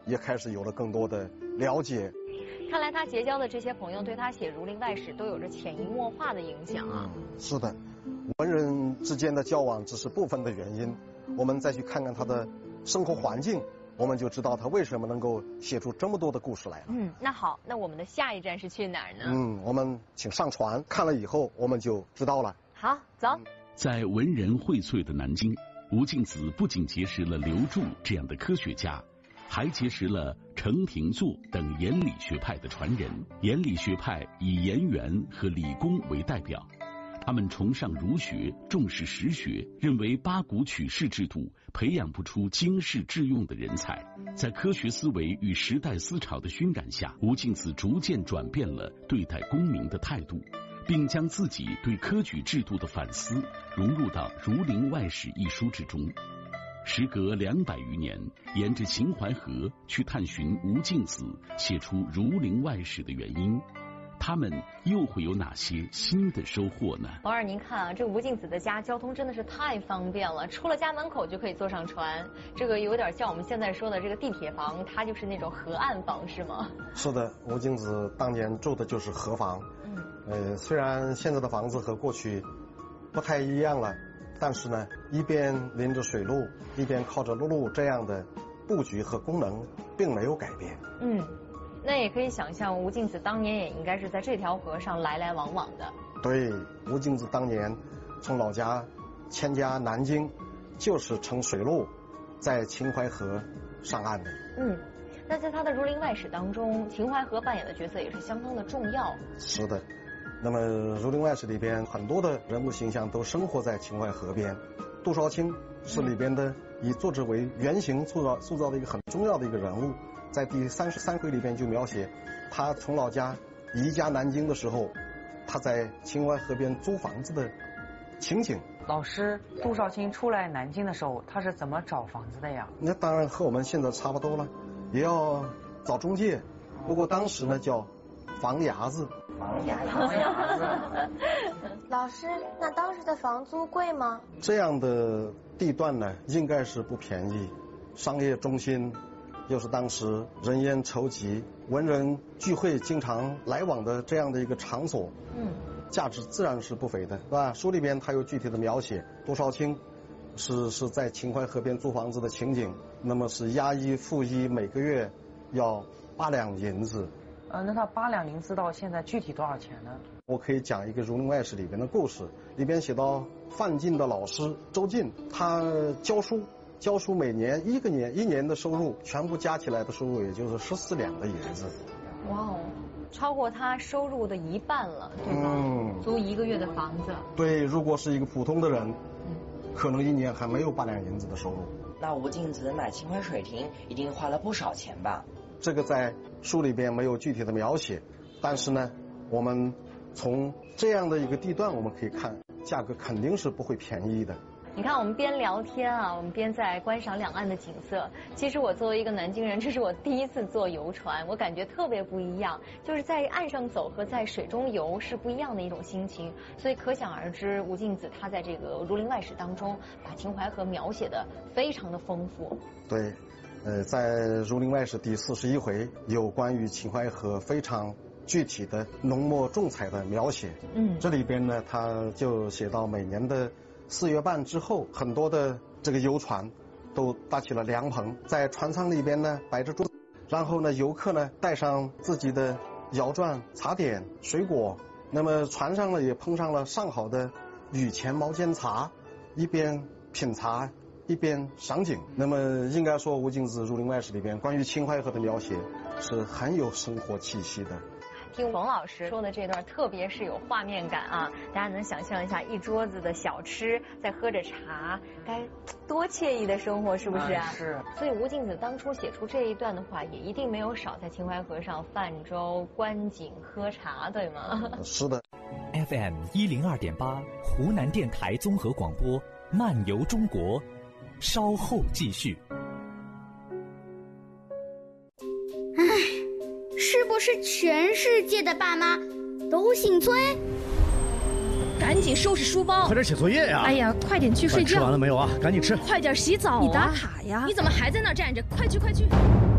也开始有了更多的了解。 看来他结交的这些朋友对他写《儒林外史》都有着潜移默化的影响啊。 是的，文人之间的交往只是部分的原因，我们再去看看他的生活环境，我们就知道他为什么能够写出这么多的故事来了。 那好，那我们的下一站是去哪儿呢？ 我们请上船，看了以后我们就知道了。 好，走。 在文人荟萃的南京，吴敬梓不仅结识了刘柱这样的科学家，还结识了程廷作等颜理学派的传人。颜理学派以颜渊和李公为代表，他们崇尚儒学，重视实学，认为八股取士制度培养不出经世致用的人才。在科学思维与时代思潮的熏染下，吴敬梓逐渐转变了对待功名的态度，并将自己对科举制度的反思融入到《儒林外史》一书之中。时隔200余年，沿着秦淮河去探寻吴敬梓写出《儒林外史》的原因，他们又会有哪些新的收获呢？ 王二，您看啊，这吴敬梓的家交通真的是太方便了，出了家门口就可以坐上船，这个有点像我们现在说的这个地铁房，它就是那种河岸房，是吗？ 是的，吴敬梓当年住的就是河房。虽然现在的房子和过去不太一样了，但是呢，一边临着水路，一边靠着陆路，这样的布局和功能并没有改变。 那也可以想象，吴敬梓当年也应该是在这条河上来来往往的。 对，吴敬梓当年从老家迁家南京，就是乘水路在秦淮河上岸的。 那在他的《儒林外史》当中，秦淮河扮演的角色也是相当的重要。 是的，那么《儒林外史》里边很多的人物形象都生活在秦淮河边。杜少卿是里边的以作者为原型塑造的一个很重要的一个人物。在第33回里边就描写他从老家移家南京的时候，他在秦淮河边租房子的情景。 老师，杜少卿出来南京的时候，他是怎么找房子的呀？ 那当然和我们现在差不多了，也要找中介，不过当时呢叫房伢子。 房伢子。 老师，那当时的房租贵吗？ 这样的地段呢，应该是不便宜，商业中心。又是当时人烟稠集、文人聚会经常来往的这样的一个场所，价值自然是不菲的，是吧？书里边他有具体的描写，杜少卿是在秦淮河边租房子的情景，那么是押一付一，每个月要8两银子。 那他8两银子到现在具体多少钱呢？ 我可以讲一个《儒林外史》里边的故事，里边写到范进的老师周进，他教书每年一年的收入，全部加起来的收入也就是14两的银子。 哇哦，超过他收入的一半了，对吗？租1个月的房子。对， 如果是一个普通的人，可能1年还没有8两银子的收入。 那吴敬梓买秦淮水亭一定花了不少钱吧？ 这个在书里边没有具体的描写，但是呢，我们从这样的一个地段，我们可以看价格肯定是不会便宜的。 你看，我们边聊天啊，我们边在观赏两岸的景色。其实我作为一个南京人，这是我第一次坐游船，我感觉特别不一样。就是在岸上走和在水中游是不一样的一种心情，所以可想而知，吴敬梓他在这个《儒林外史》当中，把秦淮河描写的非常的丰富。 对，在《儒林外史》第41回有关于秦淮河非常具体的浓墨重彩的描写。这里边呢，他就写到每年的4月半之后，很多的这个游船都搭起了凉棚，在船舱里边呢摆着桌子，然后呢游客呢带上自己的舀转、茶点、水果，那么船上呢也碰上了上好的雨前毛尖茶，一边品茶一边赏景。那么应该说，吴敬梓《儒林外史》里边关于秦淮河的描写是很有生活气息的。 听冯老师说的这段，特别是有画面感啊！大家能想象一下，一桌子的小吃，在喝着茶，该多惬意的生活，是不是啊？ 是。 所以吴敬梓当初写出这一段的话，也一定没有少在秦淮河上泛舟、观景、喝茶，对吗？ 是的。 FM 102.8，湖南电台综合广播，漫游中国，稍后继续。 是不是全世界的爸妈都姓崔？ 赶紧收拾书包， 快点写作业呀！ 哎呀，快点去睡觉。 吃完了没有啊？赶紧吃。 快点洗澡啊！ 你打卡呀！你怎么还在那儿站着？快去快去！